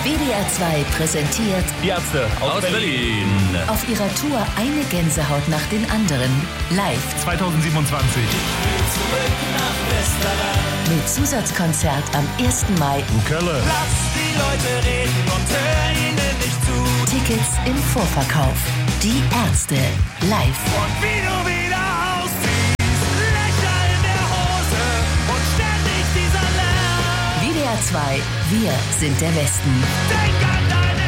WDR 2 präsentiert Die Ärzte aus Berlin. Auf ihrer Tour eine Gänsehaut nach den anderen. Live 2027. mit Zusatzkonzert am 1. Mai. Kölle. Lass die Leute reden und hör ihnen nicht zu. Tickets im Vorverkauf. Die Ärzte. Live. Und wie du wieder ausziehst, Löcher in der Hose und ständig dieser Lärm. WDR 2. Wir sind der Westen. Denk an deine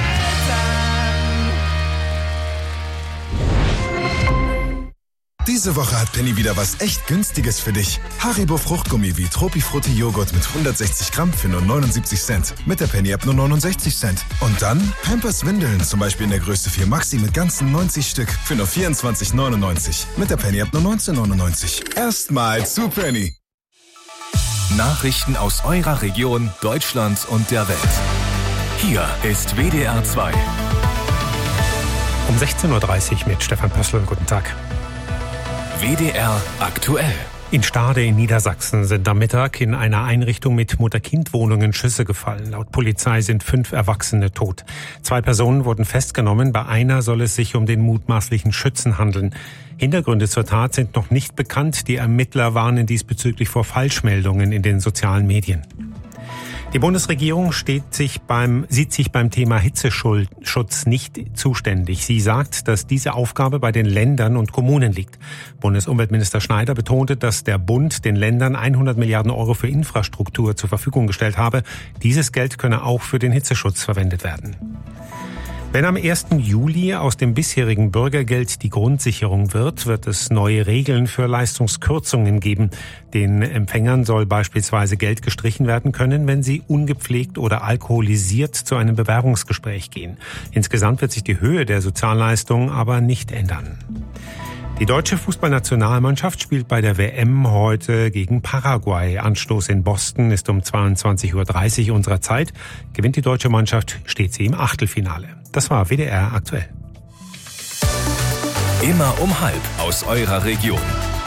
Eltern. Diese Woche hat Penny wieder was echt Günstiges für dich. Haribo Fruchtgummi wie Tropifrutti Joghurt mit 160 Gramm für nur 79 Cent. Mit der Penny-App nur 69 Cent. Und dann Pampers Windeln, zum Beispiel in der Größe 4 Maxi mit ganzen 90 Stück für nur 24,99. Mit der Penny-App nur 19,99. Erstmal zu Penny. Nachrichten aus eurer Region, Deutschland und der Welt. Hier ist WDR 2. Um 16.30 Uhr mit Stefan Pössl. Guten Tag. WDR aktuell. In Stade in Niedersachsen sind am Mittag in einer Einrichtung mit Mutter-Kind-Wohnungen Schüsse gefallen. Laut Polizei sind 5 Erwachsene tot. 2 Personen wurden festgenommen. Bei einer soll es sich um den mutmaßlichen Schützen handeln. Hintergründe zur Tat sind noch nicht bekannt. Die Ermittler warnen diesbezüglich vor Falschmeldungen in den sozialen Medien. Die Bundesregierung sieht sich beim Thema Hitzeschutz nicht zuständig. Sie sagt, dass diese Aufgabe bei den Ländern und Kommunen liegt. Bundesumweltminister Schneider betonte, dass der Bund den Ländern 100 Milliarden Euro für Infrastruktur zur Verfügung gestellt habe. Dieses Geld könne auch für den Hitzeschutz verwendet werden. Wenn am 1. Juli aus dem bisherigen Bürgergeld die Grundsicherung wird es neue Regeln für Leistungskürzungen geben. Den Empfängern soll beispielsweise Geld gestrichen werden können, wenn sie ungepflegt oder alkoholisiert zu einem Bewerbungsgespräch gehen. Insgesamt wird sich die Höhe der Sozialleistung aber nicht ändern. Die deutsche Fußballnationalmannschaft spielt bei der WM heute gegen Paraguay. Anstoß in Boston ist um 22.30 Uhr unserer Zeit. Gewinnt die deutsche Mannschaft, steht sie im Achtelfinale. Das war WDR aktuell. Immer um halb aus eurer Region.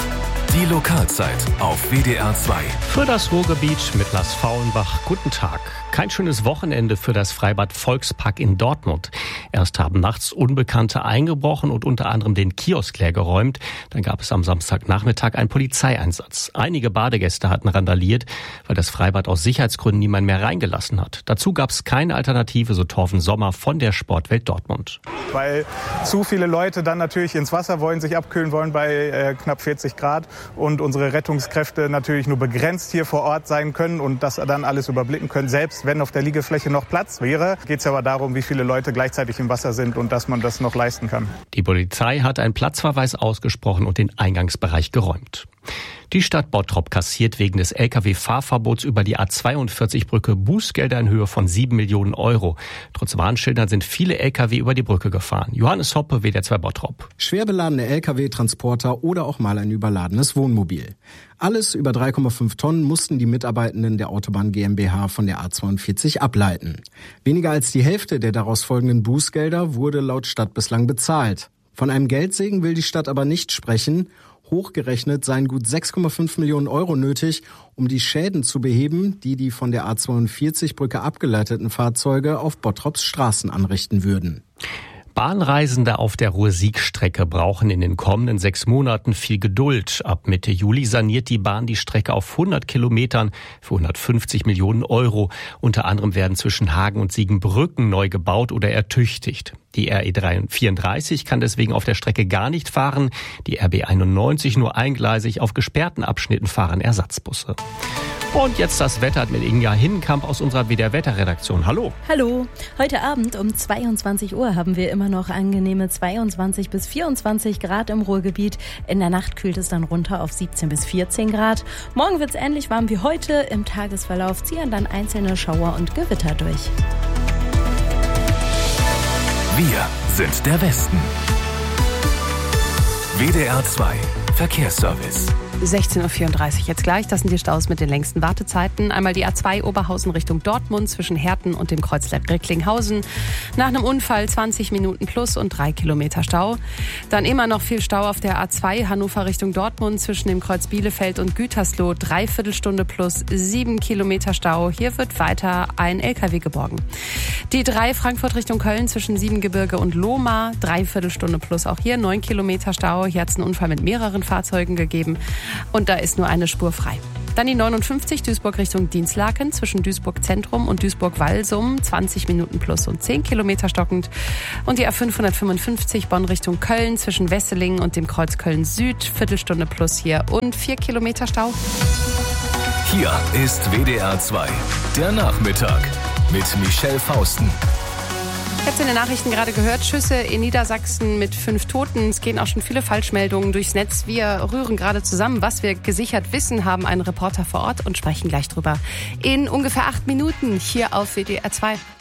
Die Lokalzeit auf WDR 2. Für das Ruhrgebiet mit Lars Faulenbach. Guten Tag. Kein schönes Wochenende für das Freibad Volkspark in Dortmund. Erst haben nachts Unbekannte eingebrochen und unter anderem den Kiosk leergeräumt. Dann gab es am Samstagnachmittag einen Polizeieinsatz. Einige Badegäste hatten randaliert, weil das Freibad aus Sicherheitsgründen niemand mehr reingelassen hat. Dazu gab es keine Alternative, so Torfen Sommer von der Sportwelt Dortmund. Weil zu viele Leute dann natürlich ins Wasser wollen, sich abkühlen wollen bei knapp 40 Grad und unsere Rettungskräfte natürlich nur begrenzt hier vor Ort sein können und das dann alles überblicken können. Selbst wenn auf der Liegefläche noch Platz wäre, geht es aber darum, wie viele Leute gleichzeitig im Wasser sind und dass man das noch leisten kann. Die Polizei hat einen Platzverweis ausgesprochen und den Eingangsbereich geräumt. Die Stadt Bottrop kassiert wegen des Lkw-Fahrverbots über die A42-Brücke Bußgelder in Höhe von 7 Millionen Euro. Trotz Warnschildern sind viele Lkw über die Brücke gefahren. Johannes Hoppe, WDR 2 Bottrop. Schwer beladene Lkw-Transporter oder auch mal ein überladenes Wohnmobil. Alles über 3,5 Tonnen mussten die Mitarbeitenden der Autobahn GmbH von der A42 ableiten. Weniger als die Hälfte der daraus folgenden Bußgelder wurde laut Stadt bislang bezahlt. Von einem Geldsegen will die Stadt aber nicht sprechen. Hochgerechnet seien gut 6,5 Millionen Euro nötig, um die Schäden zu beheben, die die von der A42-Brücke abgeleiteten Fahrzeuge auf Bottrops Straßen anrichten würden. Bahnreisende auf der Ruhr-Sieg-Strecke brauchen in den kommenden 6 Monaten viel Geduld. Ab Mitte Juli saniert die Bahn die Strecke auf 100 Kilometern für 150 Millionen Euro. Unter anderem werden zwischen Hagen und Siegen Brücken neu gebaut oder ertüchtigt. Die RE 34 kann deswegen auf der Strecke gar nicht fahren. Die RB 91 nur eingleisig. Auf gesperrten Abschnitten fahren Ersatzbusse. Und jetzt das Wetter mit Inga Hinnenkamp aus unserer WDR-Wetterredaktion. Hallo. Hallo. Heute Abend um 22 Uhr haben wir immer noch angenehme 22 bis 24 Grad im Ruhrgebiet. In der Nacht kühlt es dann runter auf 17 bis 14 Grad. Morgen wird es ähnlich warm wie heute. Im Tagesverlauf ziehen dann einzelne Schauer und Gewitter durch. Wir sind der Westen. WDR 2 Verkehrsservice. 16.34 Uhr jetzt gleich. Das sind die Staus mit den längsten Wartezeiten. Einmal die A2 Oberhausen Richtung Dortmund zwischen Herten und dem Kreuzberg Recklinghausen. Nach einem Unfall 20 Minuten plus und 3 Kilometer Stau. Dann immer noch viel Stau auf der A2 Hannover Richtung Dortmund zwischen dem Kreuz Bielefeld und Gütersloh. 3/4 Stunde plus 7 Kilometer Stau. Hier wird weiter ein LKW geborgen. Die 3 Frankfurt Richtung Köln zwischen Siebengebirge und Lohmar, 3/4 Stunde plus auch hier, 9 Kilometer Stau. Hier hat es einen Unfall mit mehreren Fahrzeugen gegeben und da ist nur eine Spur frei. Dann die 59 Duisburg Richtung Dinslaken zwischen Duisburg Zentrum und Duisburg-Walsum, 20 Minuten plus und 10 Kilometer stockend. Und die A555 Bonn Richtung Köln zwischen Wesseling und dem Kreuz Köln Süd, Viertelstunde plus hier und 4 Kilometer Stau. Hier ist WDR 2, der Nachmittag mit Michelle Fausten. Ich habe es in den Nachrichten gerade gehört, Schüsse in Niedersachsen mit 5 Toten. Es gehen auch schon viele Falschmeldungen durchs Netz. Wir rühren gerade zusammen, was wir gesichert wissen, haben einen Reporter vor Ort und sprechen gleich drüber in ungefähr 8 Minuten hier auf WDR 2.